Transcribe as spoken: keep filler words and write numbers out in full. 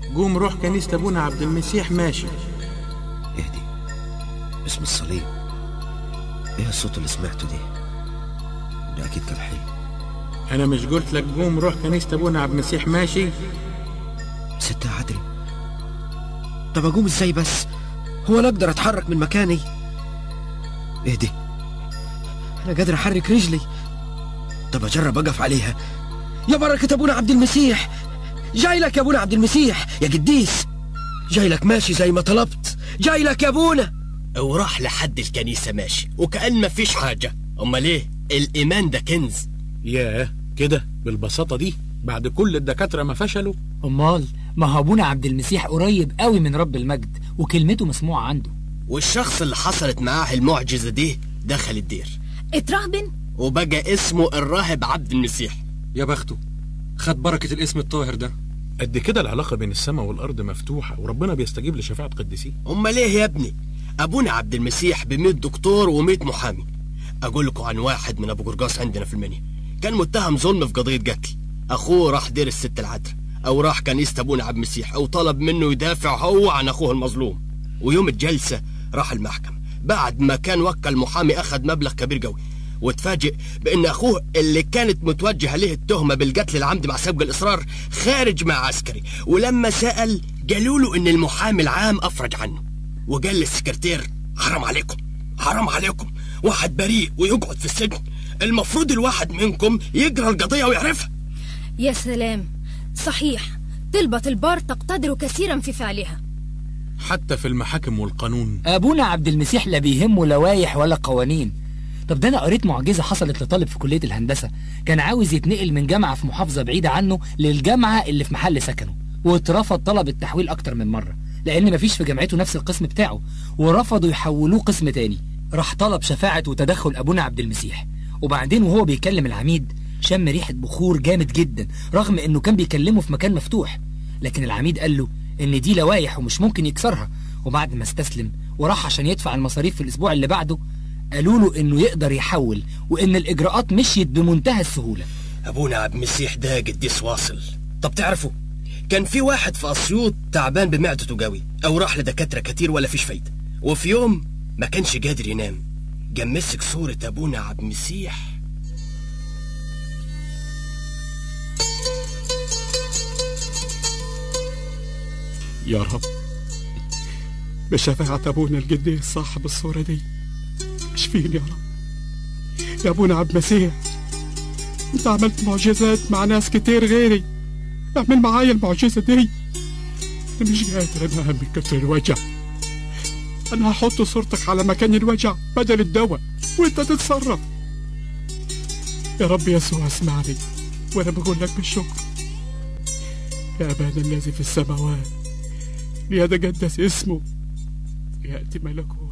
قوم روح كنيسة ابونا عبد المسيح ماشي. اهدي، اسم الصليب. ايه الصوت اللي سمعته دي؟ ده اكيد كان حلم. انا مش قلت لك قوم روح كنيسة ابونا عبد المسيح ماشي؟ ست عدري، طب اقوم ازاي بس؟ هو انا اقدر اتحرك من مكاني؟ اهدي، انا قادر احرك رجلي. طب اجرب اقف عليها. يا بركة ابونا عبد المسيح، جاي لك يا ابونا عبد المسيح يا قديس، جاي لك ماشي زي ما طلبت، جاي لك يا ابونا. وراح لحد الكنيسة ماشي وكأن ما فيش حاجة. امال ايه؟ الايمان ده كنز. ياه كده بالبساطة دي بعد كل الدكاترة ما فشلوا؟ امال ما هو ابونا عبد المسيح قريب قوي من رب المجد وكلمته مسموعة عنده. والشخص اللي حصلت معاه المعجزة دي دخل الدير، اترهبن وبقى اسمه الراهب عبد المسيح. يا بخته، خد بركة الاسم الطاهر ده. قد كده العلاقة بين السماء والأرض مفتوحة وربنا بيستجيب لشفاعة قديسين. امال ايه يا ابني؟ ابونا عبد المسيح بمية دكتور ومية محامي. اقول لكم عن واحد من ابو قرقاص عندنا في المنيا، كان متهم ظلم في قضية قتل. اخوه راح دير الست العذراء او راح كنيسة ابونا عبد المسيح او طلب منه يدافع هو عن اخوه المظلوم. ويوم الجلسة راح المحكمة بعد ما كان وكل محامي اخذ مبلغ كبير قوي، وتفاجئ بان اخوه اللي كانت متوجهه له التهمه بالقتل العمدي مع سبق الاصرار خارج مع عسكري. ولما سال قالوا له ان المحامي العام افرج عنه، وقال للسكرتير حرام عليكم حرام عليكم، واحد بريء ويقعد في السجن، المفروض الواحد منكم يقرا القضيه ويعرفها. يا سلام، صحيح طلبة البار تقتدر كثيرا في فعلها حتى في المحاكم والقانون. ابونا عبد المسيح لا بيهمه لوايح ولا قوانين. طب ده انا قريت معجزة حصلت لطالب في كلية الهندسة، كان عاوز يتنقل من جامعة في محافظة بعيدة عنه للجامعة اللي في محل سكنه، واترفض طلب التحويل اكتر من مرة لان مفيش في جامعته نفس القسم بتاعه، ورفضوا يحولوه قسم تاني. راح طلب شفاعة وتدخل ابونا عبد المسيح، وبعدين وهو بيكلم العميد شم ريحة بخور جامد جدا رغم انه كان بيكلمه في مكان مفتوح، لكن العميد قال له ان دي لوايح ومش ممكن يكسرها. وبعد ما استسلم وراح عشان يدفع المصاريف في الاسبوع اللي بعده، قالوا له انه يقدر يحول وان الاجراءات مشيت بمنتهى السهولة. ابونا عبد المسيح ده قديس واصل. طب تعرفوا كان في واحد في اسيوط تعبان بمعدته قوي، او راح لدكاترة كتير ولا فيش فايدة، وفي يوم ما كانش قادر ينام، قام مسك صورة ابونا عبد المسيح. يا رب بشفاعة ابونا القديس صاحب الصورة دي اشفيني يا رب. يا ابونا عبد المسيح، انت عملت معجزات مع ناس كتير غيري، اعمل معايا المعجزة دي. انا مش قادر انام من كتر الوجع. انا هحط صورتك على مكان الوجع بدل الدواء وانت تتصرف. يا رب يسوع اسمعني وانا بقول لك بالشكر. يا ابانا الذي في السماوات، ليتقدس اسمه، يأتي ملكه.